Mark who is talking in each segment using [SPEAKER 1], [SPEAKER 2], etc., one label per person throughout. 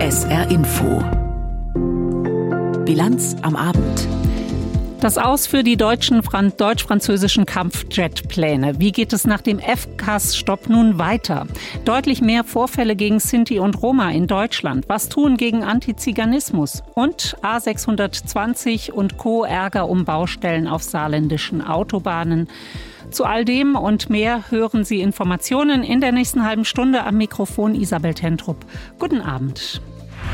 [SPEAKER 1] SR Info. Bilanz am Abend.
[SPEAKER 2] Das Aus für die deutsch-französischen Kampfjet-Pläne. Wie geht es nach dem FCAS-Stopp nun weiter? Deutlich mehr Vorfälle gegen Sinti und Roma in Deutschland. Was tun gegen Antiziganismus? Und A620 und Co. Ärger um Baustellen auf saarländischen Autobahnen. Zu all dem und mehr hören Sie Informationen in der nächsten halben Stunde. Am Mikrofon Isabel Tentrup. Guten Abend.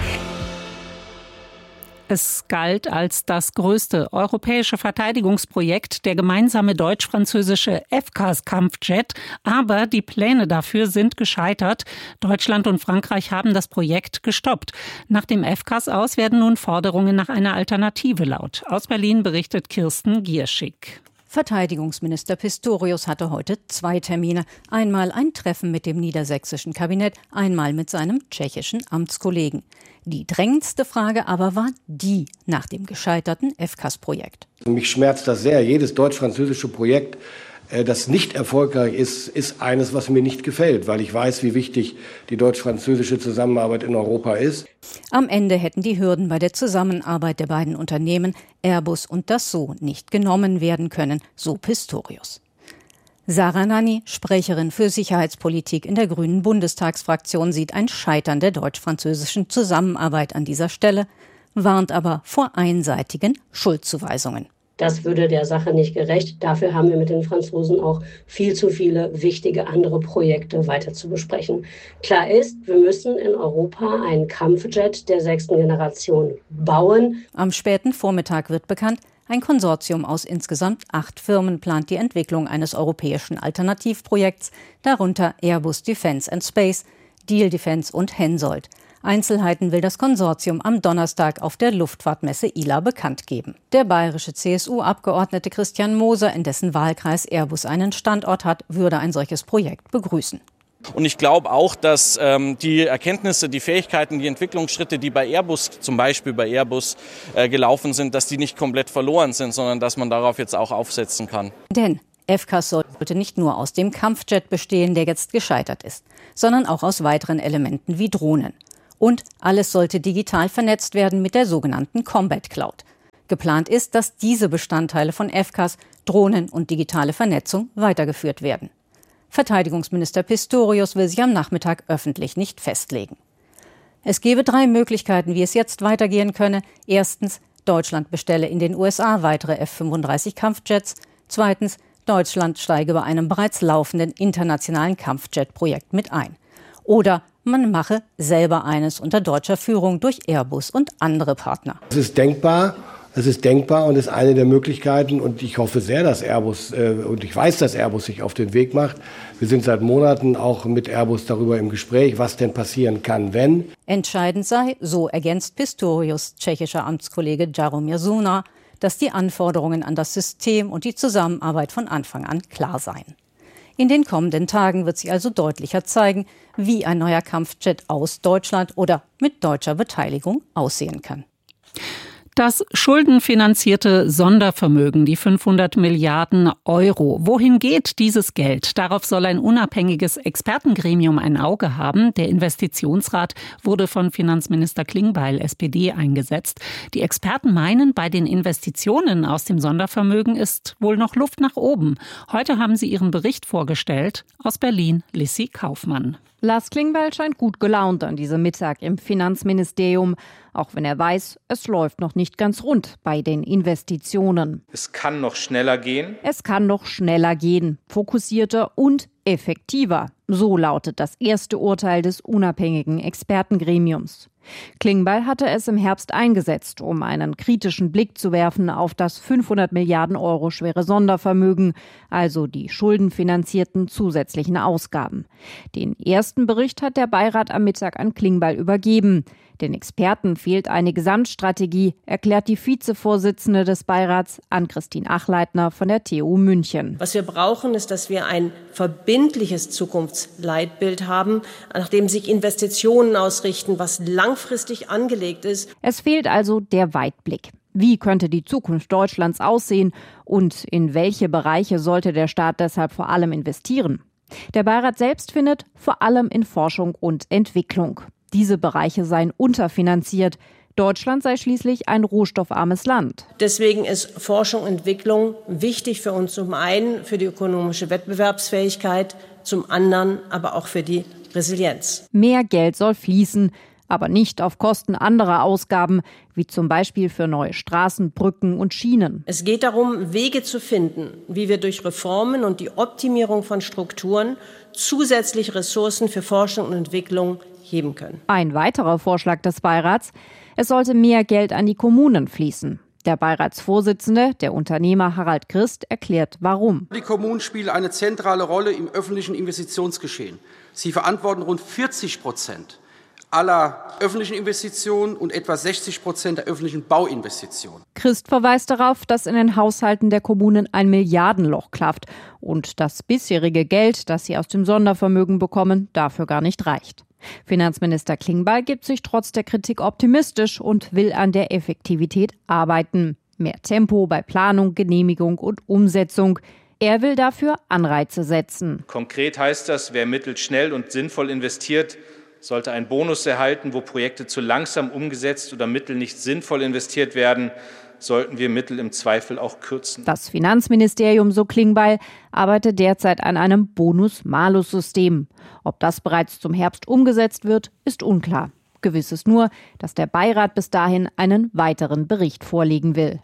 [SPEAKER 2] Es galt als das größte europäische Verteidigungsprojekt, der gemeinsame deutsch-französische FCAS-Kampfjet. Aber die Pläne dafür sind gescheitert. Deutschland und Frankreich haben das Projekt gestoppt. Nach dem FCAS aus werden nun Forderungen nach einer Alternative laut. Aus Berlin berichtet Kirsten Gierschig.
[SPEAKER 3] Verteidigungsminister Pistorius hatte heute 2 Termine. Einmal ein Treffen mit dem niedersächsischen Kabinett, einmal mit seinem tschechischen Amtskollegen. Die drängendste Frage aber war die nach dem gescheiterten FCAS-Projekt.
[SPEAKER 4] Mich schmerzt das sehr. Jedes deutsch-französische Projekt, das nicht erfolgreich ist eines, was mir nicht gefällt, weil ich weiß, wie wichtig die deutsch-französische Zusammenarbeit in Europa ist.
[SPEAKER 3] Am Ende hätten die Hürden bei der Zusammenarbeit der beiden Unternehmen Airbus und Dassault nicht genommen werden können, so Pistorius. Sarah Nanni, Sprecherin für Sicherheitspolitik in der Grünen Bundestagsfraktion, sieht ein Scheitern der deutsch-französischen Zusammenarbeit an dieser Stelle, warnt aber vor einseitigen Schuldzuweisungen.
[SPEAKER 5] Das würde der Sache nicht gerecht. Dafür haben wir mit den Franzosen auch viel zu viele wichtige andere Projekte weiter zu besprechen. Klar ist, wir müssen in Europa einen Kampfjet der 6. Generation bauen.
[SPEAKER 3] Am späten Vormittag wird bekannt, ein Konsortium aus insgesamt 8 Firmen plant die Entwicklung eines europäischen Alternativprojekts, darunter Airbus Defence and Space, Diehl Defence und Hensoldt. Einzelheiten will das Konsortium am Donnerstag auf der Luftfahrtmesse ILA bekannt geben. Der bayerische CSU-Abgeordnete Christian Moser, in dessen Wahlkreis Airbus einen Standort hat, würde ein solches Projekt begrüßen.
[SPEAKER 6] Und ich glaube auch, dass die Erkenntnisse, die Fähigkeiten, die Entwicklungsschritte, die bei Airbus, zum Beispiel bei Airbus gelaufen sind, dass die nicht komplett verloren sind, sondern dass man darauf jetzt auch aufsetzen kann.
[SPEAKER 3] Denn FCAS sollte nicht nur aus dem Kampfjet bestehen, der jetzt gescheitert ist, sondern auch aus weiteren Elementen wie Drohnen. Und alles sollte digital vernetzt werden mit der sogenannten Combat Cloud. Geplant ist, dass diese Bestandteile von FCAS, Drohnen und digitale Vernetzung weitergeführt werden. Verteidigungsminister Pistorius will sich am Nachmittag öffentlich nicht festlegen. Es gebe 3 Möglichkeiten, wie es jetzt weitergehen könne. Erstens, Deutschland bestelle in den USA weitere F-35 Kampfjets. Zweitens, Deutschland steige bei einem bereits laufenden internationalen Kampfjet-Projekt mit ein. Oder man mache selber eines unter deutscher Führung durch Airbus und andere Partner.
[SPEAKER 4] Es ist denkbar und ist eine der Möglichkeiten. Und ich hoffe sehr, dass Airbus, und ich weiß, dass Airbus sich auf den Weg macht. Wir sind seit Monaten auch mit Airbus darüber im Gespräch, was denn passieren kann, wenn.
[SPEAKER 3] Entscheidend sei, so ergänzt Pistorius tschechischer Amtskollege Jaromír Suna, dass die Anforderungen an das System und die Zusammenarbeit von Anfang an klar seien. In den kommenden Tagen wird sich also deutlicher zeigen, wie ein neuer Kampfjet aus Deutschland oder mit deutscher Beteiligung aussehen kann.
[SPEAKER 2] Das schuldenfinanzierte Sondervermögen, die 500 Milliarden Euro. Wohin geht dieses Geld? Darauf soll ein unabhängiges Expertengremium ein Auge haben. Der Investitionsrat wurde von Finanzminister Klingbeil, SPD, eingesetzt. Die Experten meinen, bei den Investitionen aus dem Sondervermögen ist wohl noch Luft nach oben. Heute haben sie ihren Bericht vorgestellt. Aus Berlin, Lissy Kaufmann.
[SPEAKER 7] Lars Klingbeil scheint gut gelaunt an diesem Mittag im Finanzministerium, auch wenn er weiß, es läuft noch nicht ganz rund bei den Investitionen.
[SPEAKER 8] Es kann noch schneller gehen.
[SPEAKER 7] Es kann noch schneller gehen, fokussierter und effektiver. So lautet das erste Urteil des unabhängigen Expertengremiums. Klingbeil hatte es im Herbst eingesetzt, um einen kritischen Blick zu werfen auf das 500 Milliarden Euro schwere Sondervermögen, also die schuldenfinanzierten zusätzlichen Ausgaben. Den ersten Bericht hat der Beirat am Mittag an Klingbeil übergeben. Den Experten fehlt eine Gesamtstrategie, erklärt die Vizevorsitzende des Beirats, Ann-Christine Achleitner von der TU München.
[SPEAKER 9] Was wir brauchen, ist, dass wir ein verbindliches Zukunftsleitbild haben, nach dem sich Investitionen ausrichten, was langfristig angelegt ist.
[SPEAKER 7] Es fehlt also der Weitblick. Wie könnte die Zukunft Deutschlands aussehen und in welche Bereiche sollte der Staat deshalb vor allem investieren? Der Beirat selbst findet vor allem in Forschung und Entwicklung. Diese Bereiche seien unterfinanziert. Deutschland sei schließlich ein rohstoffarmes Land.
[SPEAKER 9] Deswegen ist Forschung und Entwicklung wichtig für uns, zum einen für die ökonomische Wettbewerbsfähigkeit, zum anderen aber auch für die Resilienz.
[SPEAKER 7] Mehr Geld soll fließen, aber nicht auf Kosten anderer Ausgaben, wie zum Beispiel für neue Straßen, Brücken und Schienen.
[SPEAKER 9] Es geht darum, Wege zu finden, wie wir durch Reformen und die Optimierung von Strukturen zusätzliche Ressourcen für Forschung und Entwicklung heben können.
[SPEAKER 7] Ein weiterer Vorschlag des Beirats: Es sollte mehr Geld an die Kommunen fließen. Der Beiratsvorsitzende, der Unternehmer Harald Christ, erklärt, warum.
[SPEAKER 10] Die Kommunen spielen eine zentrale Rolle im öffentlichen Investitionsgeschehen. Sie verantworten rund 40% aller öffentlichen Investitionen und etwa 60% der öffentlichen Bauinvestitionen.
[SPEAKER 7] Christ verweist darauf, dass in den Haushalten der Kommunen ein Milliardenloch klafft und das bisherige Geld, das sie aus dem Sondervermögen bekommen, dafür gar nicht reicht. Finanzminister Klingbeil gibt sich trotz der Kritik optimistisch und will an der Effektivität arbeiten. Mehr Tempo bei Planung, Genehmigung und Umsetzung. Er will dafür Anreize setzen.
[SPEAKER 8] Konkret heißt das, wer Mittel schnell und sinnvoll investiert, sollte einen Bonus erhalten. Wo Projekte zu langsam umgesetzt oder Mittel nicht sinnvoll investiert werden, sollten wir Mittel im Zweifel auch kürzen.
[SPEAKER 7] Das Finanzministerium, so Klingbeil, arbeitet derzeit an einem Bonus-Malus-System. Ob das bereits zum Herbst umgesetzt wird, ist unklar. Gewiss ist nur, dass der Beirat bis dahin einen weiteren Bericht vorlegen will.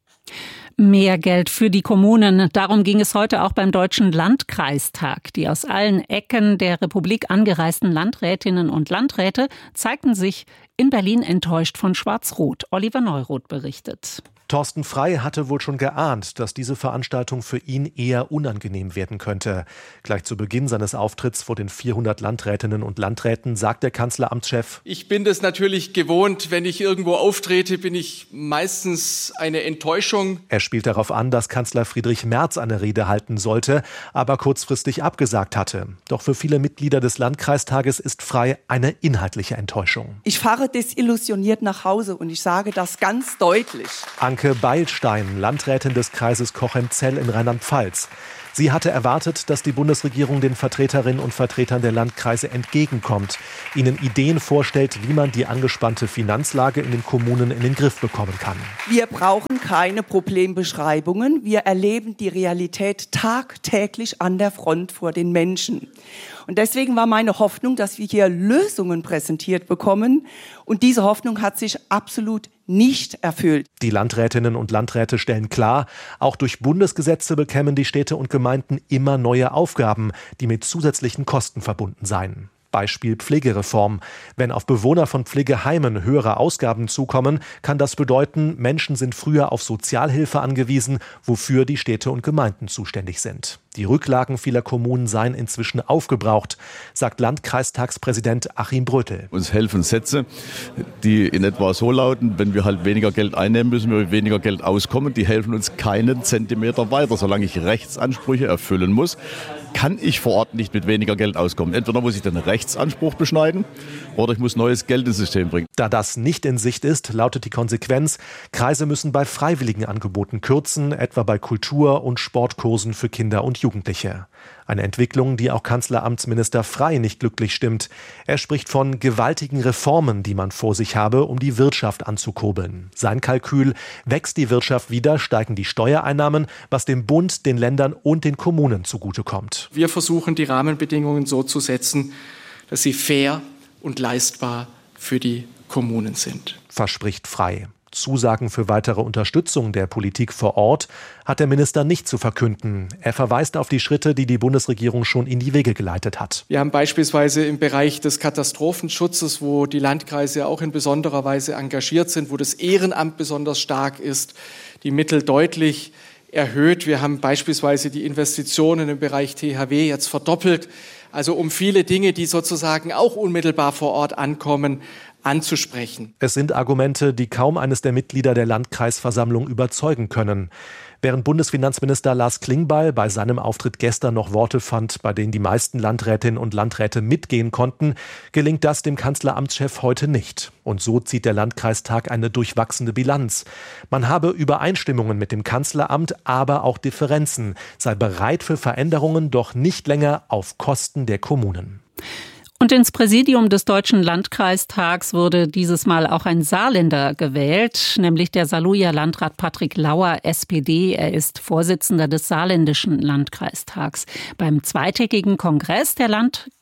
[SPEAKER 2] Mehr Geld für die Kommunen. Darum ging es heute auch beim Deutschen Landkreistag. Die aus allen Ecken der Republik angereisten Landrätinnen und Landräte zeigten sich in Berlin enttäuscht von Schwarz-Rot. Oliver Neuroth berichtet.
[SPEAKER 11] Thorsten Frey hatte wohl schon geahnt, dass diese Veranstaltung für ihn eher unangenehm werden könnte. Gleich zu Beginn seines Auftritts vor den 400 Landrätinnen und Landräten sagt der Kanzleramtschef:
[SPEAKER 12] Ich bin das natürlich gewohnt, wenn ich irgendwo auftrete, bin ich meistens eine Enttäuschung.
[SPEAKER 11] Er spielt darauf an, dass Kanzler Friedrich Merz eine Rede halten sollte, aber kurzfristig abgesagt hatte. Doch für viele Mitglieder des Landkreistages ist Frey eine inhaltliche Enttäuschung.
[SPEAKER 13] Ich fahre desillusioniert nach Hause und ich sage das ganz deutlich.
[SPEAKER 11] Anke Beilstein, Landrätin des Kreises Cochem-Zell in Rheinland-Pfalz. Sie hatte erwartet, dass die Bundesregierung den Vertreterinnen und Vertretern der Landkreise entgegenkommt, ihnen Ideen vorstellt, wie man die angespannte Finanzlage in den Kommunen in den Griff bekommen kann.
[SPEAKER 13] Wir brauchen keine Problembeschreibungen. Wir erleben die Realität tagtäglich an der Front vor den Menschen. Und deswegen war meine Hoffnung, dass wir hier Lösungen präsentiert bekommen. Und diese Hoffnung hat sich absolut nicht erfüllt.
[SPEAKER 11] Die Landrätinnen und Landräte stellen klar, auch durch Bundesgesetze bekämen die Städte und Gemeinden immer neue Aufgaben, die mit zusätzlichen Kosten verbunden seien. Beispiel Pflegereform. Wenn auf Bewohner von Pflegeheimen höhere Ausgaben zukommen, kann das bedeuten, Menschen sind früher auf Sozialhilfe angewiesen, wofür die Städte und Gemeinden zuständig sind. Die Rücklagen vieler Kommunen seien inzwischen aufgebraucht, sagt Landkreistagspräsident Achim Brötel.
[SPEAKER 14] Uns helfen Sätze, die in etwa so lauten: Wenn wir halt weniger Geld einnehmen, müssen wir mit weniger Geld auskommen. Die helfen uns keinen Zentimeter weiter. Solange ich Rechtsansprüche erfüllen muss, kann ich vor Ort nicht mit weniger Geld auskommen. Entweder muss ich den Rechtsanspruch beschneiden oder ich muss neues Geld ins System bringen.
[SPEAKER 11] Da das nicht in Sicht ist, lautet die Konsequenz: Kreise müssen bei freiwilligen Angeboten kürzen, etwa bei Kultur- und Sportkursen für Kinder und Jugendliche. Eine Entwicklung, die auch Kanzleramtsminister Frey nicht glücklich stimmt. Er spricht von gewaltigen Reformen, die man vor sich habe, um die Wirtschaft anzukurbeln. Sein Kalkül: Wächst die Wirtschaft wieder, steigen die Steuereinnahmen, was dem Bund, den Ländern und den Kommunen zugutekommt.
[SPEAKER 12] Wir versuchen, die Rahmenbedingungen so zu setzen, dass sie fair und leistbar für die Kommunen sind.
[SPEAKER 11] Verspricht Frey. Zusagen für weitere Unterstützung der Politik vor Ort hat der Minister nicht zu verkünden. Er verweist auf die Schritte, die die Bundesregierung schon in die Wege geleitet hat.
[SPEAKER 12] Wir haben beispielsweise im Bereich des Katastrophenschutzes, wo die Landkreise auch in besonderer Weise engagiert sind, wo das Ehrenamt besonders stark ist, die Mittel deutlich erhöht. Wir haben beispielsweise die Investitionen im Bereich THW jetzt verdoppelt. Also um viele Dinge, die sozusagen auch unmittelbar vor Ort ankommen, anzusprechen.
[SPEAKER 11] Es sind Argumente, die kaum eines der Mitglieder der Landkreisversammlung überzeugen können. Während Bundesfinanzminister Lars Klingbeil bei seinem Auftritt gestern noch Worte fand, bei denen die meisten Landrätinnen und Landräte mitgehen konnten, gelingt das dem Kanzleramtschef heute nicht. Und so zieht der Landkreistag eine durchwachsene Bilanz. Man habe Übereinstimmungen mit dem Kanzleramt, aber auch Differenzen, sei bereit für Veränderungen, doch nicht länger auf Kosten der Kommunen.
[SPEAKER 2] Und ins Präsidium des Deutschen Landkreistags wurde dieses Mal auch ein Saarländer gewählt, nämlich der Saarlouier Landrat Patrick Lauer, SPD. Er ist Vorsitzender des Saarländischen Landkreistags. Beim zweitägigen Kongress der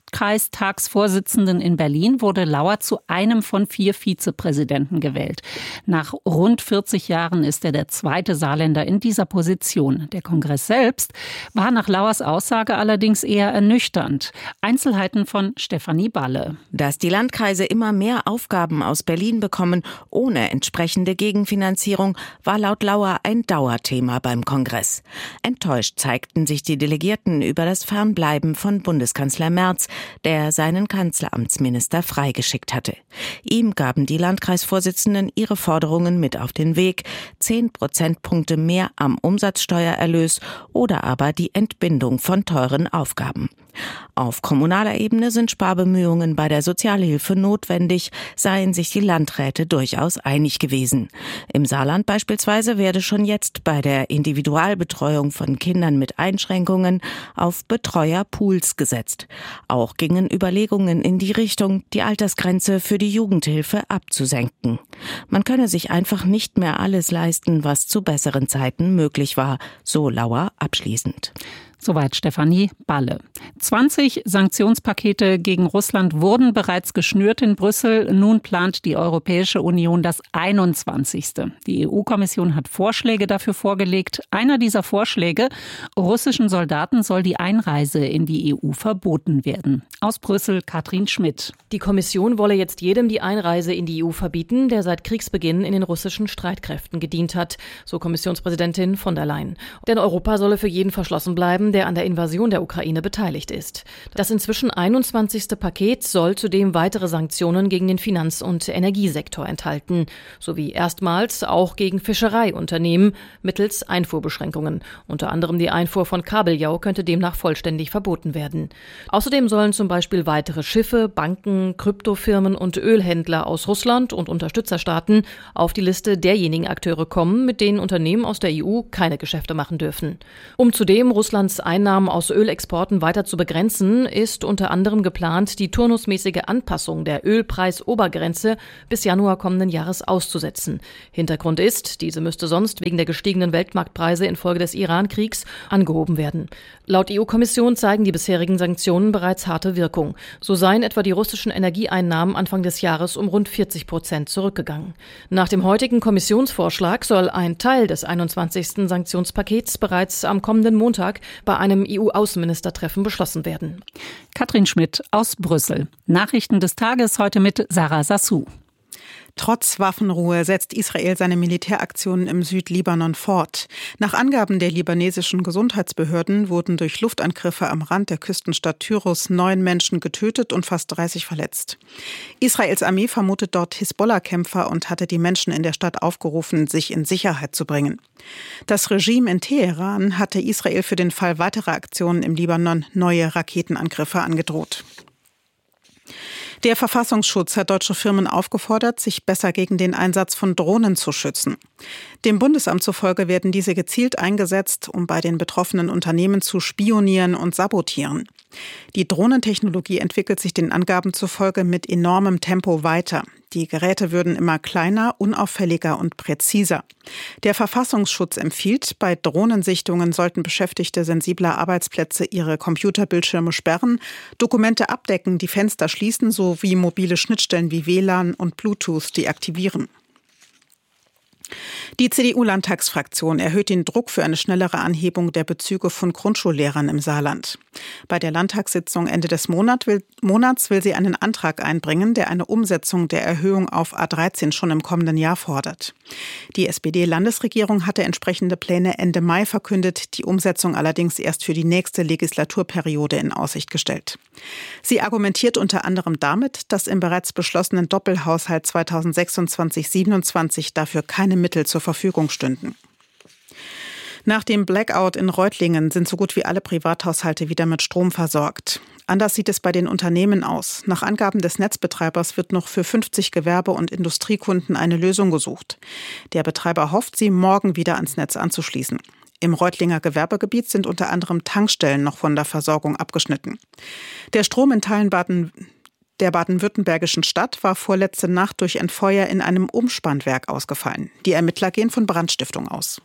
[SPEAKER 2] Landkreistagsvorsitzenden in Berlin wurde Lauer zu einem von 4 Vizepräsidenten gewählt. Nach rund 40 Jahren ist er der zweite Saarländer in dieser Position. Der Kongress selbst war nach Lauers Aussage allerdings eher ernüchternd. Einzelheiten von Stefanie Balle.
[SPEAKER 15] Dass die Landkreise immer mehr Aufgaben aus Berlin bekommen, ohne entsprechende Gegenfinanzierung, war laut Lauer ein Dauerthema beim Kongress. Enttäuscht zeigten sich die Delegierten über das Fernbleiben von Bundeskanzler Merz, der seinen Kanzleramtsminister freigeschickt hatte. Ihm gaben die Landkreisvorsitzenden ihre Forderungen mit auf den Weg: 10 Prozentpunkte mehr am Umsatzsteuererlös oder aber die Entbindung von teuren Aufgaben. Auf kommunaler Ebene sind Sparbemühungen bei der Sozialhilfe notwendig, seien sich die Landräte durchaus einig gewesen. Im Saarland beispielsweise werde schon jetzt bei der Individualbetreuung von Kindern mit Einschränkungen auf Betreuerpools gesetzt. Auch gingen Überlegungen in die Richtung, die Altersgrenze für die Jugendhilfe abzusenken. Man könne sich einfach nicht mehr alles leisten, was zu besseren Zeiten möglich war, so Lauer abschließend.
[SPEAKER 2] Soweit Stefanie Balle. 20 Sanktionspakete gegen Russland wurden bereits geschnürt in Brüssel. Nun plant die Europäische Union das 21. Die EU-Kommission hat Vorschläge dafür vorgelegt. Einer dieser Vorschläge: russischen Soldaten soll die Einreise in die EU verboten werden. Aus Brüssel Katrin Schmidt.
[SPEAKER 16] Die Kommission wolle jetzt jedem die Einreise in die EU verbieten, der seit Kriegsbeginn in den russischen Streitkräften gedient hat, so Kommissionspräsidentin von der Leyen. Denn Europa solle für jeden verschlossen bleiben, der an der Invasion der Ukraine beteiligt ist. Das inzwischen 21. Paket soll zudem weitere Sanktionen gegen den Finanz- und Energiesektor enthalten, sowie erstmals auch gegen Fischereiunternehmen mittels Einfuhrbeschränkungen. Unter anderem die Einfuhr von Kabeljau könnte demnach vollständig verboten werden. Außerdem sollen zum Beispiel weitere Schiffe, Banken, Kryptofirmen und Ölhändler aus Russland und Unterstützerstaaten auf die Liste derjenigen Akteure kommen, mit denen Unternehmen aus der EU keine Geschäfte machen dürfen. Um zudem Russlands Einnahmen aus Ölexporten weiter zu begrenzen, ist unter anderem geplant, die turnusmäßige Anpassung der Ölpreisobergrenze bis Januar kommenden Jahres auszusetzen. Hintergrund ist, diese müsste sonst wegen der gestiegenen Weltmarktpreise infolge des Iran-Kriegs angehoben werden. Laut EU-Kommission zeigen die bisherigen Sanktionen bereits harte Wirkung. So seien etwa die russischen Energieeinnahmen Anfang des Jahres um rund 40% zurückgegangen. Nach dem heutigen Kommissionsvorschlag soll ein Teil des 21. Sanktionspakets bereits am kommenden Montag bei einem EU-Außenministertreffen beschlossen werden.
[SPEAKER 2] Katrin Schmidt aus Brüssel. Nachrichten des Tages heute mit Sarah Sassou.
[SPEAKER 17] Trotz Waffenruhe setzt Israel seine Militäraktionen im Südlibanon fort. Nach Angaben der libanesischen Gesundheitsbehörden wurden durch Luftangriffe am Rand der Küstenstadt Tyros 9 Menschen getötet und fast 30 verletzt. Israels Armee vermutet dort Hisbollah-Kämpfer und hatte die Menschen in der Stadt aufgerufen, sich in Sicherheit zu bringen. Das Regime in Teheran hatte Israel für den Fall weiterer Aktionen im Libanon neue Raketenangriffe angedroht. Der Verfassungsschutz hat deutsche Firmen aufgefordert, sich besser gegen den Einsatz von Drohnen zu schützen. Dem Bundesamt zufolge werden diese gezielt eingesetzt, um bei den betroffenen Unternehmen zu spionieren und sabotieren. Die Drohnentechnologie entwickelt sich den Angaben zufolge mit enormem Tempo weiter. Die Geräte würden immer kleiner, unauffälliger und präziser. Der Verfassungsschutz empfiehlt, bei Drohnensichtungen sollten Beschäftigte sensibler Arbeitsplätze ihre Computerbildschirme sperren, Dokumente abdecken, die Fenster schließen sowie mobile Schnittstellen wie WLAN und Bluetooth deaktivieren. Die CDU-Landtagsfraktion erhöht den Druck für eine schnellere Anhebung der Bezüge von Grundschullehrern im Saarland. Bei der Landtagssitzung Ende des Monats will sie einen Antrag einbringen, der eine Umsetzung der Erhöhung auf A13 schon im kommenden Jahr fordert. Die SPD-Landesregierung hatte entsprechende Pläne Ende Mai verkündet, die Umsetzung allerdings erst für die nächste Legislaturperiode in Aussicht gestellt. Sie argumentiert unter anderem damit, dass im bereits beschlossenen Doppelhaushalt 2026/27 dafür keine Mittel zur Verfügung stünden. Nach dem Blackout in Reutlingen sind so gut wie alle Privathaushalte wieder mit Strom versorgt. Anders sieht es bei den Unternehmen aus. Nach Angaben des Netzbetreibers wird noch für 50 Gewerbe- und Industriekunden eine Lösung gesucht. Der Betreiber hofft, sie morgen wieder ans Netz anzuschließen. Im Reutlinger Gewerbegebiet sind unter anderem Tankstellen noch von der Versorgung abgeschnitten. Der Strom in Teilen der baden-württembergischen Stadt war vorletzte Nacht durch ein Feuer in einem Umspannwerk ausgefallen. Die Ermittler gehen von Brandstiftung aus.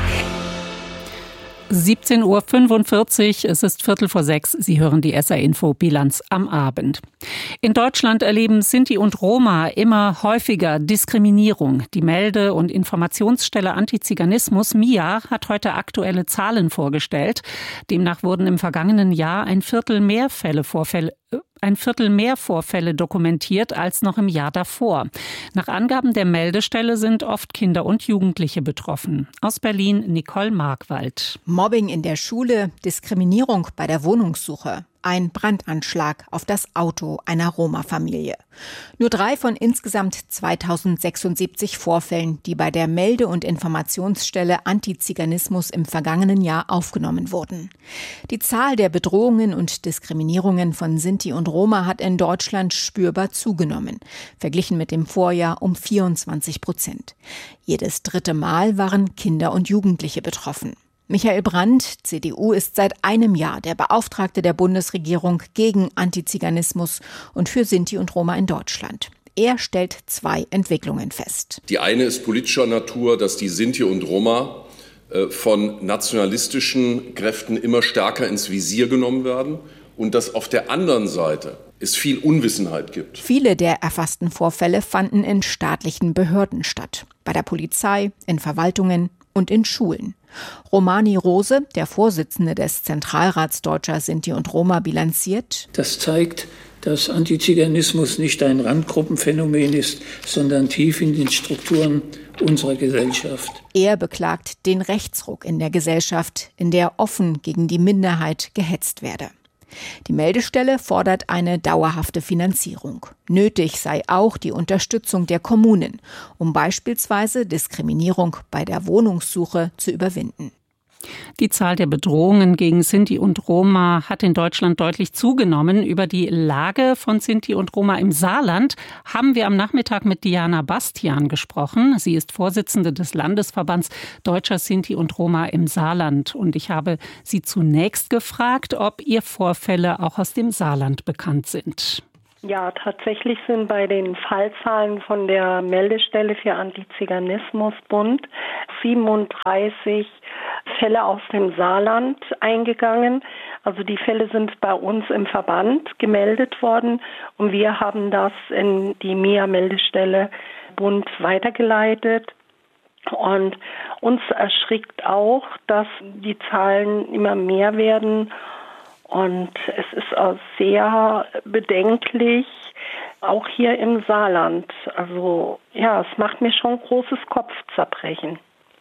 [SPEAKER 2] 17:45 Uhr, es ist 5:45. Sie hören die SR-Info-Bilanz am Abend. In Deutschland erleben Sinti und Roma immer häufiger Diskriminierung. Die Melde- und Informationsstelle Antiziganismus, MIA, hat heute aktuelle Zahlen vorgestellt. Demnach wurden im vergangenen Jahr ein Viertel mehr Vorfälle dokumentiert als noch im Jahr davor. Nach Angaben der Meldestelle sind oft Kinder und Jugendliche betroffen. Aus Berlin Nicole Markwald.
[SPEAKER 18] Mobbing in der Schule, Diskriminierung bei der Wohnungssuche. Ein Brandanschlag auf das Auto einer Roma-Familie. Nur 3 von insgesamt 2076 Vorfällen, die bei der Melde- und Informationsstelle Antiziganismus im vergangenen Jahr aufgenommen wurden. Die Zahl der Bedrohungen und Diskriminierungen von Sinti und Roma hat in Deutschland spürbar zugenommen, verglichen mit dem Vorjahr um 24%. Jedes 3. Mal waren Kinder und Jugendliche betroffen. Michael Brandt, CDU, ist seit einem Jahr der Beauftragte der Bundesregierung gegen Antiziganismus und für Sinti und Roma in Deutschland. Er stellt 2 Entwicklungen fest.
[SPEAKER 19] Die eine ist politischer Natur, dass die Sinti und Roma von nationalistischen Kräften immer stärker ins Visier genommen werden und dass auf der anderen Seite es viel Unwissenheit gibt.
[SPEAKER 18] Viele der erfassten Vorfälle fanden in staatlichen Behörden statt. Bei der Polizei, in Verwaltungen und in Schulen. Romani Rose, der Vorsitzende des Zentralrats Deutscher Sinti und Roma, bilanziert:
[SPEAKER 20] Das zeigt, dass Antiziganismus nicht ein Randgruppenphänomen ist, sondern tief in den Strukturen unserer Gesellschaft.
[SPEAKER 18] Er beklagt den Rechtsruck in der Gesellschaft, in der offen gegen die Minderheit gehetzt werde. Die Meldestelle fordert eine dauerhafte Finanzierung. Nötig sei auch die Unterstützung der Kommunen, um beispielsweise Diskriminierung bei der Wohnungssuche zu überwinden.
[SPEAKER 2] Die Zahl der Bedrohungen gegen Sinti und Roma hat in Deutschland deutlich zugenommen. Über die Lage von Sinti und Roma im Saarland haben wir am Nachmittag mit Diana Bastian gesprochen. Sie ist Vorsitzende des Landesverbands Deutscher Sinti und Roma im Saarland. Und ich habe sie zunächst gefragt, ob ihr Vorfälle auch aus dem Saarland bekannt sind.
[SPEAKER 21] Ja, tatsächlich sind bei den Fallzahlen von der Meldestelle für Antiziganismusbund 37 Fälle aus dem Saarland eingegangen. Also die Fälle sind bei uns im Verband gemeldet worden und wir haben das in die MIA-Meldestelle Bund weitergeleitet. Und uns erschrickt auch, dass die Zahlen immer mehr werden. Und es ist auch sehr bedenklich, auch hier im Saarland. Also ja, es macht mir schon großes Kopfzerbrechen.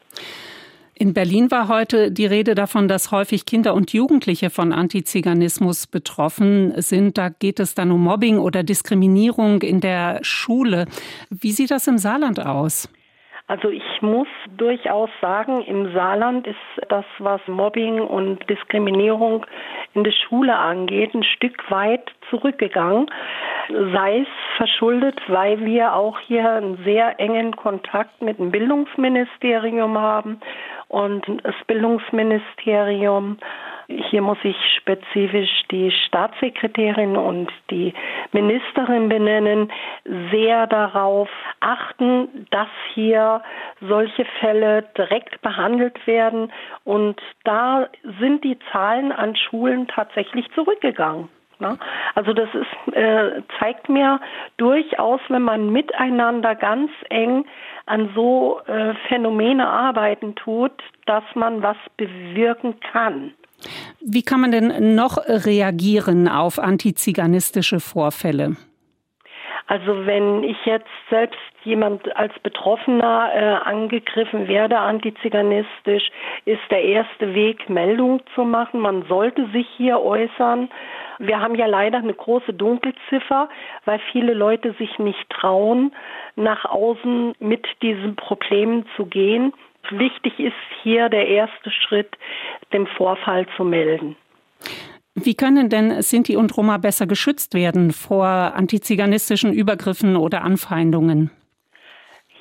[SPEAKER 2] In Berlin war heute die Rede davon, dass häufig Kinder und Jugendliche von Antiziganismus betroffen sind. Da geht es dann um Mobbing oder Diskriminierung in der Schule. Wie sieht das im Saarland aus?
[SPEAKER 21] Also ich muss durchaus sagen, im Saarland ist das, was Mobbing und Diskriminierung in der Schule angeht, ein Stück weit zurückgegangen. Sei es verschuldet, weil wir auch hier einen sehr engen Kontakt mit dem Bildungsministerium haben. Und das Bildungsministerium, hier muss ich spezifisch die Staatssekretärin und die Ministerin benennen, sehr darauf achten, dass hier solche Fälle direkt behandelt werden. Und da sind die Zahlen an Schulen tatsächlich zurückgegangen. Also das zeigt mir durchaus, wenn man miteinander ganz eng an so Phänomene arbeiten tut, dass man was bewirken kann.
[SPEAKER 2] Wie kann man denn noch reagieren auf antiziganistische Vorfälle?
[SPEAKER 21] Also wenn ich jetzt selbst jemand als Betroffener angegriffen werde, antiziganistisch, ist der erste Weg, Meldung zu machen. Man sollte sich hier äußern. Wir haben ja leider eine große Dunkelziffer, weil viele Leute sich nicht trauen, nach außen mit diesen Problemen zu gehen. Wichtig ist hier der erste Schritt, den Vorfall zu melden.
[SPEAKER 2] Wie können denn Sinti und Roma besser geschützt werden vor antiziganistischen Übergriffen oder Anfeindungen?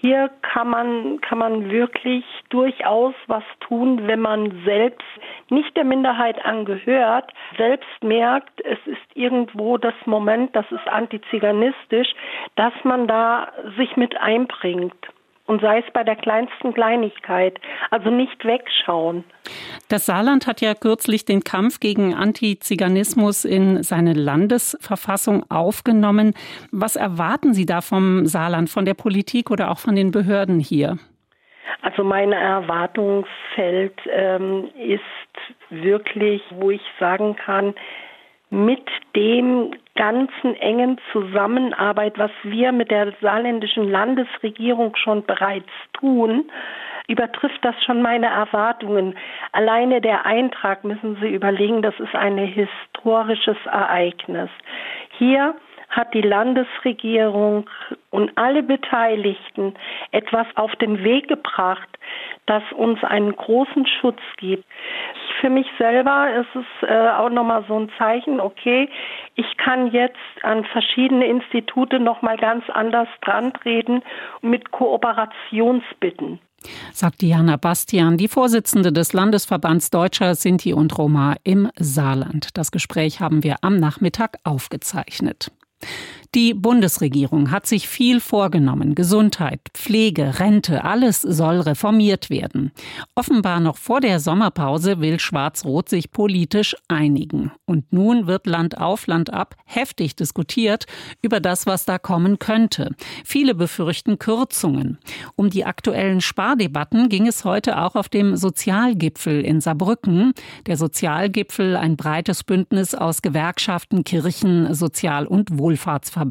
[SPEAKER 21] Hier kann man wirklich durchaus was tun, wenn man selbst nicht der Minderheit angehört, selbst merkt, es ist irgendwo das Moment, das ist antiziganistisch, dass man da sich mit einbringt. Und sei es bei der kleinsten Kleinigkeit, also nicht wegschauen.
[SPEAKER 2] Das Saarland hat ja kürzlich den Kampf gegen Antiziganismus in seine Landesverfassung aufgenommen. Was erwarten Sie da vom Saarland, von der Politik oder auch von den Behörden hier?
[SPEAKER 21] Also mein Erwartungsfeld ist wirklich, wo ich sagen kann, mit dem ganzen engen Zusammenarbeit, was wir mit der saarländischen Landesregierung schon bereits tun, übertrifft das schon meine Erwartungen. Alleine der Eintrag, müssen Sie überlegen, das ist ein historisches Ereignis. Hier hat die Landesregierung und alle Beteiligten etwas auf den Weg gebracht, das uns einen großen Schutz gibt. Für mich selber ist es auch nochmal so ein Zeichen, okay, ich kann jetzt an verschiedene Institute nochmal ganz anders dran treten mit Kooperationsbitten.
[SPEAKER 2] Sagt Diana Bastian, die Vorsitzende des Landesverbands Deutscher Sinti und Roma im Saarland. Das Gespräch haben wir am Nachmittag aufgezeichnet. Die Bundesregierung hat sich viel vorgenommen. Gesundheit, Pflege, Rente, alles soll reformiert werden. Offenbar noch vor der Sommerpause will Schwarz-Rot sich politisch einigen. Und nun wird Land auf, Land ab heftig diskutiert über das, was da kommen könnte. Viele befürchten Kürzungen. Um die aktuellen Spardebatten ging es heute auch auf dem Sozialgipfel in Saarbrücken. Der Sozialgipfel, ein breites Bündnis aus Gewerkschaften, Kirchen, Sozial- und Wohlfahrtsverbänden.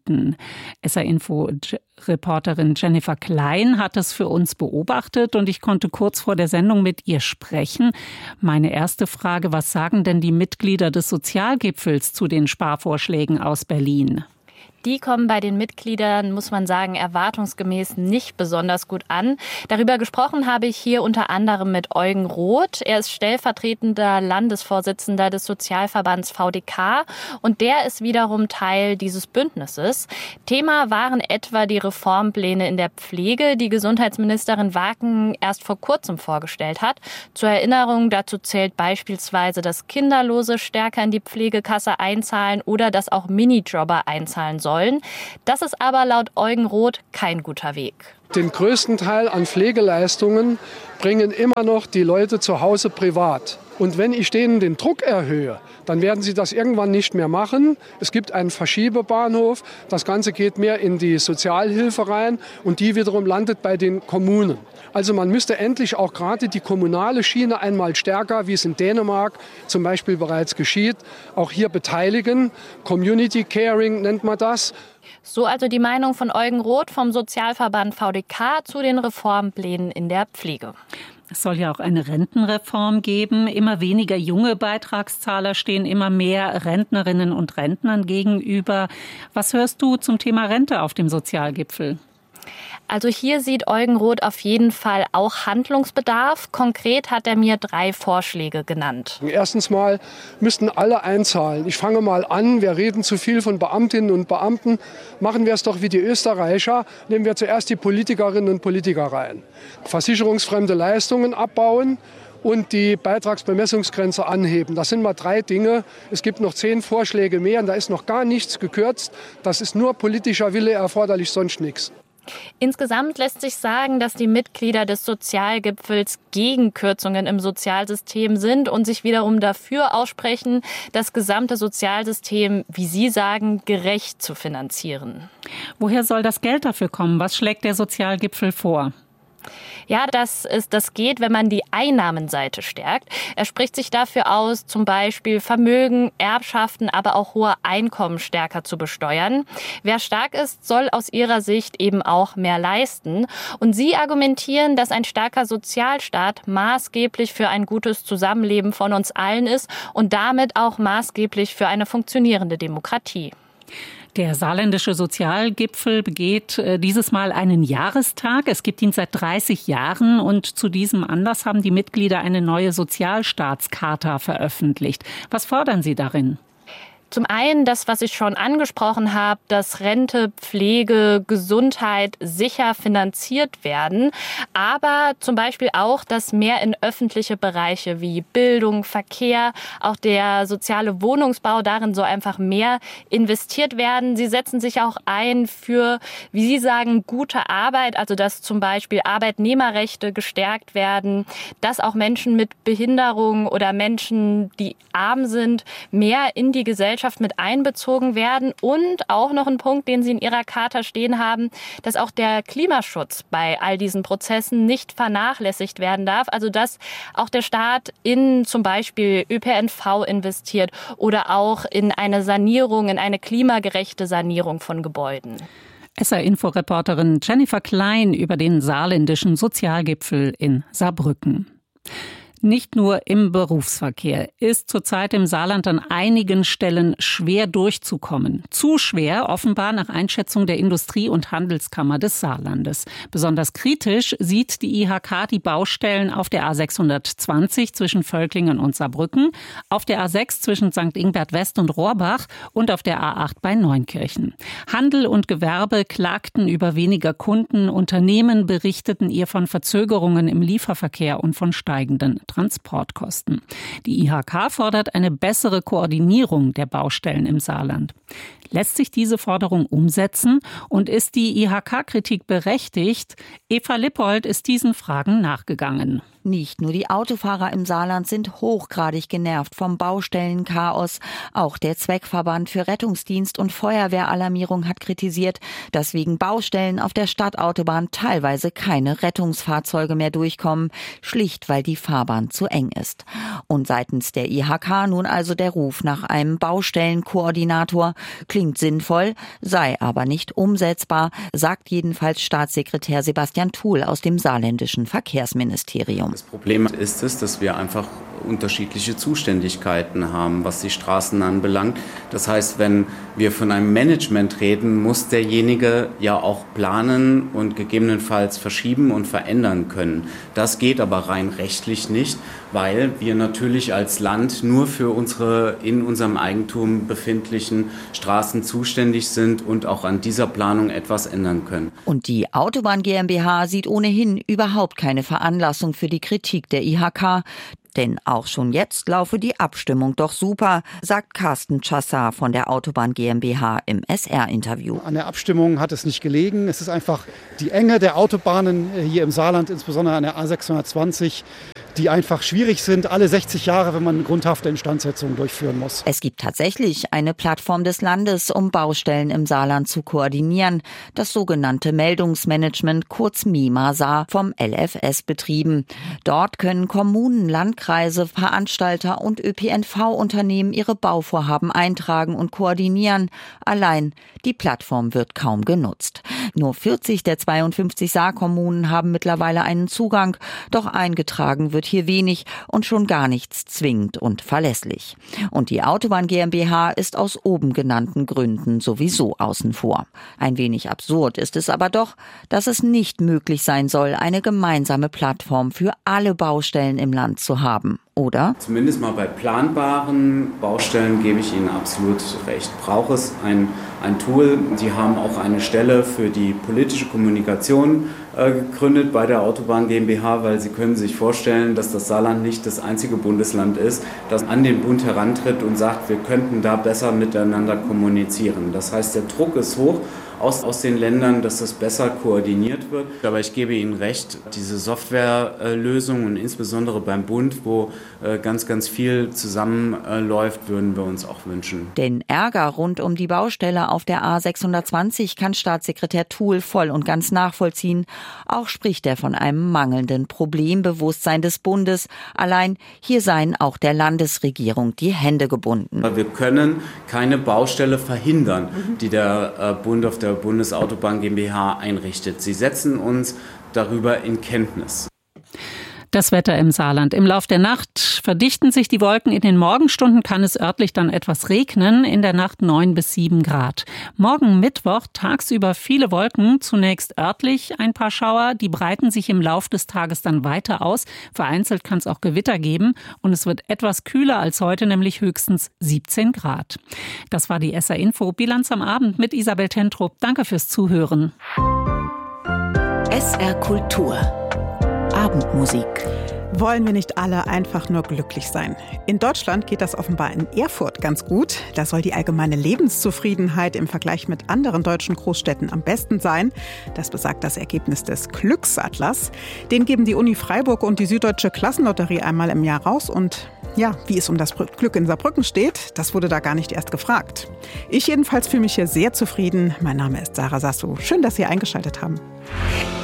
[SPEAKER 2] SR-Info-Reporterin Jennifer Klein hat es für uns beobachtet und ich konnte kurz vor der Sendung mit ihr sprechen. Meine erste Frage, was sagen denn die Mitglieder des Sozialgipfels zu den Sparvorschlägen aus Berlin?
[SPEAKER 1] Die kommen bei den Mitgliedern, muss man sagen, erwartungsgemäß nicht besonders gut an. Darüber gesprochen habe ich hier unter anderem mit Eugen Roth. Er ist stellvertretender Landesvorsitzender des Sozialverbands VDK und der ist wiederum Teil dieses Bündnisses. Thema waren etwa die Reformpläne in der Pflege, die Gesundheitsministerin Waken erst vor kurzem vorgestellt hat. Zur Erinnerung, dazu zählt beispielsweise, dass Kinderlose stärker in die Pflegekasse einzahlen oder dass auch Minijobber einzahlen sollen. Das ist aber laut Eugen Roth kein guter Weg.
[SPEAKER 22] Den größten Teil an Pflegeleistungen bringen immer noch die Leute zu Hause privat. Und wenn ich denen den Druck erhöhe, dann werden sie das irgendwann nicht mehr machen. Es gibt einen Verschiebebahnhof. Das Ganze geht mehr in die Sozialhilfe rein und die wiederum landet bei den Kommunen. Also man müsste endlich auch gerade die kommunale Schiene einmal stärker, wie es in Dänemark zum Beispiel bereits geschieht, auch hier beteiligen. Community Caring nennt man das.
[SPEAKER 1] So also die Meinung von Eugen Roth vom Sozialverband VDK zu den Reformplänen in der Pflege.
[SPEAKER 2] Es soll ja auch eine Rentenreform geben. Immer weniger junge Beitragszahler stehen immer mehr Rentnerinnen und Rentnern gegenüber. Was hörst du zum Thema Rente auf dem Sozialgipfel?
[SPEAKER 1] Also hier sieht Eugen Roth auf jeden Fall auch Handlungsbedarf. Konkret hat er mir 3 Vorschläge genannt.
[SPEAKER 22] Erstens mal müssten alle einzahlen. Ich fange mal an, wir reden zu viel von Beamtinnen und Beamten. Machen wir es doch wie die Österreicher. Nehmen wir zuerst die Politikerinnen und Politiker rein. Versicherungsfremde Leistungen abbauen und die Beitragsbemessungsgrenze anheben. Das sind mal 3 Dinge. Es gibt noch 10 Vorschläge mehr und da ist noch gar nichts gekürzt. Das ist nur politischer Wille erforderlich, sonst nichts.
[SPEAKER 1] Insgesamt lässt sich sagen, dass die Mitglieder des Sozialgipfels gegen Kürzungen im Sozialsystem sind und sich wiederum dafür aussprechen, das gesamte Sozialsystem, wie Sie sagen, gerecht zu finanzieren.
[SPEAKER 2] Woher soll das Geld dafür kommen? Was schlägt der Sozialgipfel vor?
[SPEAKER 1] Ja, das geht, wenn man die Einnahmenseite stärkt. Er spricht sich dafür aus, zum Beispiel Vermögen, Erbschaften, aber auch hohe Einkommen stärker zu besteuern. Wer stark ist, soll aus ihrer Sicht eben auch mehr leisten. Und sie argumentieren, dass ein starker Sozialstaat maßgeblich für ein gutes Zusammenleben von uns allen ist und damit auch maßgeblich für eine funktionierende Demokratie.
[SPEAKER 2] Der saarländische Sozialgipfel begeht dieses Mal einen Jahrestag. Es gibt ihn seit 30 Jahren und zu diesem Anlass haben die Mitglieder eine neue Sozialstaatscharta veröffentlicht. Was fordern Sie darin?
[SPEAKER 1] Zum einen das, was ich schon angesprochen habe, dass Rente, Pflege, Gesundheit sicher finanziert werden, aber zum Beispiel auch, dass mehr in öffentliche Bereiche wie Bildung, Verkehr, auch der soziale Wohnungsbau, darin soll einfach mehr investiert werden. Sie setzen sich auch ein für, wie Sie sagen, gute Arbeit, also dass zum Beispiel Arbeitnehmerrechte gestärkt werden, dass auch Menschen mit Behinderung oder Menschen, die arm sind, mehr in die Gesellschaft mit einbezogen werden. Und auch noch ein Punkt, den Sie in Ihrer Charta stehen haben, dass auch der Klimaschutz bei all diesen Prozessen nicht vernachlässigt werden darf. Also dass auch der Staat in zum Beispiel ÖPNV investiert oder auch in eine Sanierung, in eine klimagerechte Sanierung von Gebäuden.
[SPEAKER 2] SR-Info-Reporterin Jennifer Klein über den saarländischen Sozialgipfel in Saarbrücken. Nicht nur im Berufsverkehr ist zurzeit im Saarland an einigen Stellen schwer durchzukommen. Zu schwer, offenbar nach Einschätzung der Industrie- und Handelskammer des Saarlandes. Besonders kritisch sieht die IHK die Baustellen auf der A620 zwischen Völklingen und Saarbrücken, auf der A6 zwischen St. Ingbert West und Rohrbach und auf der A8 bei Neunkirchen. Handel und Gewerbe klagten über weniger Kunden, Unternehmen berichteten ihr von Verzögerungen im Lieferverkehr und von steigenden Transportkosten. Die IHK fordert eine bessere Koordinierung der Baustellen im Saarland. Lässt sich diese Forderung umsetzen und ist die IHK-Kritik berechtigt? Eva Lippold ist diesen Fragen nachgegangen.
[SPEAKER 5] Nicht nur die Autofahrer im Saarland sind hochgradig genervt vom Baustellenchaos. Auch der Zweckverband für Rettungsdienst und Feuerwehralarmierung hat kritisiert, dass wegen Baustellen auf der Stadtautobahn teilweise keine Rettungsfahrzeuge mehr durchkommen, schlicht weil die Fahrbahn zu eng ist. Und seitens der IHK nun also der Ruf nach einem Baustellenkoordinator. Klingt sinnvoll, sei aber nicht umsetzbar, sagt jedenfalls Staatssekretär Sebastian Thuel aus dem saarländischen Verkehrsministerium.
[SPEAKER 6] Das Problem ist es, dass wir einfach unterschiedliche Zuständigkeiten haben, was die Straßen anbelangt. Das heißt, wenn wir von einem Management reden, muss derjenige ja auch planen und gegebenenfalls verschieben und verändern können. Das geht aber rein rechtlich nicht, weil wir natürlich als Land nur für unsere in unserem Eigentum befindlichen Straßen zuständig sind und auch an dieser Planung etwas ändern können.
[SPEAKER 5] Und die Autobahn GmbH sieht ohnehin überhaupt keine Veranlassung für die Kritik der IHK. Denn auch schon jetzt laufe die Abstimmung doch super, sagt Carsten Chassar von der Autobahn GmbH im SR-Interview.
[SPEAKER 23] An der Abstimmung hat es nicht gelegen. Es ist einfach die Enge der Autobahnen hier im Saarland, insbesondere an der A620, die einfach schwierig sind, alle 60 Jahre, wenn man eine grundhafte Instandsetzung durchführen muss.
[SPEAKER 5] Es gibt tatsächlich eine Plattform des Landes, um Baustellen im Saarland zu koordinieren. Das sogenannte Meldungsmanagement, kurz MIMA-Saar, vom LFS betrieben. Dort können Kommunen, Landkreise, Veranstalter und ÖPNV-Unternehmen ihre Bauvorhaben eintragen und koordinieren. Allein die Plattform wird kaum genutzt. Nur 40 der 52 Saarkommunen haben mittlerweile einen Zugang, doch eingetragen wird hier wenig und schon gar nichts zwingend und verlässlich. Und die Autobahn GmbH ist aus oben genannten Gründen sowieso außen vor. Ein wenig absurd ist es aber doch, dass es nicht möglich sein soll, eine gemeinsame Plattform für alle Baustellen im Land zu haben. Oder?
[SPEAKER 6] Zumindest mal bei planbaren Baustellen gebe ich Ihnen absolut recht. Braucht es ein Tool. Sie haben auch eine Stelle für die politische Kommunikation gegründet bei der Autobahn GmbH, weil Sie können sich vorstellen, dass das Saarland nicht das einzige Bundesland ist, das an den Bund herantritt und sagt, wir könnten da besser miteinander kommunizieren. Das heißt, der Druck ist hoch aus den Ländern, dass das besser koordiniert wird. Aber ich gebe Ihnen recht, diese Softwarelösung und insbesondere beim Bund, wo ganz, ganz viel zusammenläuft, würden wir uns auch wünschen.
[SPEAKER 5] Den Ärger rund um die Baustelle auf der A620 kann Staatssekretär Thuel voll und ganz nachvollziehen. Auch spricht er von einem mangelnden Problembewusstsein des Bundes. Allein hier seien auch der Landesregierung die Hände gebunden.
[SPEAKER 6] Wir können keine Baustelle verhindern, die der Bund auf der Bundesautobahn GmbH einrichtet. Sie setzen uns darüber in Kenntnis.
[SPEAKER 2] Das Wetter im Saarland. Im Lauf der Nacht verdichten sich die Wolken. In den Morgenstunden kann es örtlich dann etwas regnen. In der Nacht 9 bis 7 Grad. Morgen Mittwoch tagsüber viele Wolken. Zunächst örtlich ein paar Schauer. Die breiten sich im Lauf des Tages dann weiter aus. Vereinzelt kann es auch Gewitter geben. Und es wird etwas kühler als heute, nämlich höchstens 17 Grad. Das war die SR Info. Bilanz am Abend mit Isabel Tentrup. Danke fürs Zuhören.
[SPEAKER 15] SR Kultur. Abendmusik.
[SPEAKER 17] Wollen wir nicht alle einfach nur glücklich sein? In Deutschland geht das offenbar in Erfurt ganz gut. Da soll die allgemeine Lebenszufriedenheit im Vergleich mit anderen deutschen Großstädten am besten sein. Das besagt das Ergebnis des Glücksatlas. Den geben die Uni Freiburg und die Süddeutsche Klassenlotterie einmal im Jahr raus. Und ja, wie es um das Glück in Saarbrücken steht, das wurde da gar nicht erst gefragt. Ich jedenfalls fühle mich hier sehr zufrieden. Mein Name ist Sarah Sassou. Schön, dass Sie eingeschaltet haben.